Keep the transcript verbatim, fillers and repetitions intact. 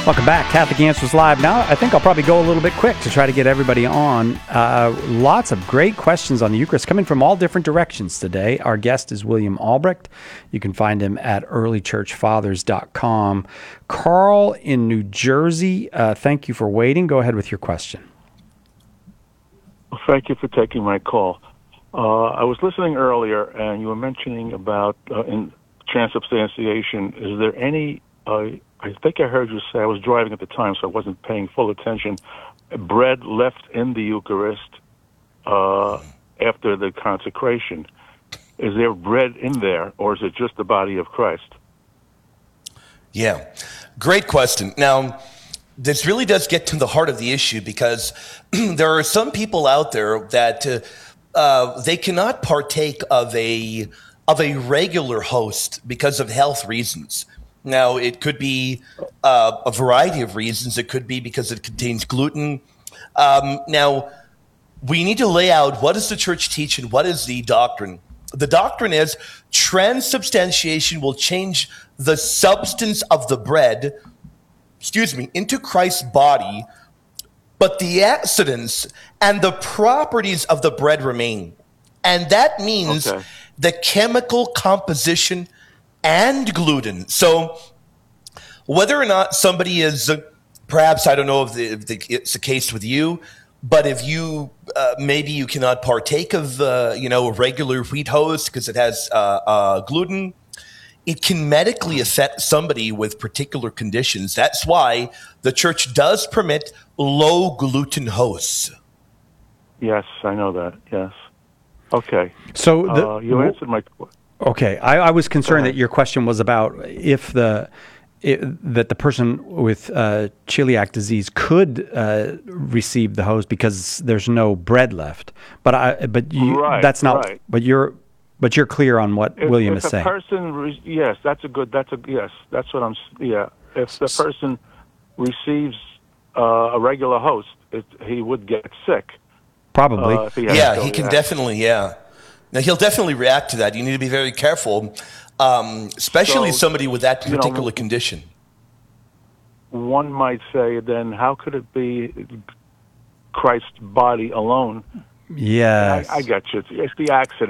Welcome back. Catholic Answers Live. Now, I think I'll probably go a little bit quick to try to get everybody on. Uh, lots of great questions on the Eucharist coming from all different directions today. Our guest is William Albrecht. You can find him at early church fathers dot com. Carl in New Jersey, uh, thank you for waiting. Go ahead with your question. Well, thank you for taking my call. Uh, I was listening earlier, and you were mentioning about uh, in transubstantiation. Is there any... Uh, I think I heard you say, I was driving at the time, so I wasn't paying full attention, bread left in the Eucharist uh, after the consecration. Is there bread in there, or is it just the body of Christ? Yeah, great question. Now, this really does get to the heart of the issue, because there are some people out there that uh, uh, they cannot partake of a of a regular host because of health reasons. Now, it could be uh, a variety of reasons. It could be because it contains gluten. Um, now, we need to lay out what does the church teach and what is the doctrine. The doctrine is transubstantiation will change the substance of the bread, excuse me, into Christ's body, but the accidents and the properties of the bread remain. And that means okay. the chemical composition and gluten. So whether or not somebody is, uh, perhaps, I don't know if, the, if the, it's the case with you, but if you, uh, maybe you cannot partake of, uh, you know, a regular wheat host because it has uh, uh, gluten, it can medically affect somebody with particular conditions. That's why the church does permit low gluten hosts. Yes, I know that, yes. Okay. So the, uh, you answered my question. Okay, I, I was concerned that your question was about if the if, that the person with uh, celiac disease could uh, receive the host because there's no bread left. But I, but you, right, that's not. Right. But you're, but you're clear on what if, William if is saying. Person, re- yes, that's a good. That's a yes. That's what I'm. Yeah, if the person receives uh, a regular host, it, he would get sick. Probably. Uh, he yeah, he can definitely. Yeah. Now, he'll definitely react to that. You need to be very careful, um, especially so, somebody with that particular you know, condition. One might say, then, how could it be Christ's body alone? Yes. I, I got you. It's, it's the accident.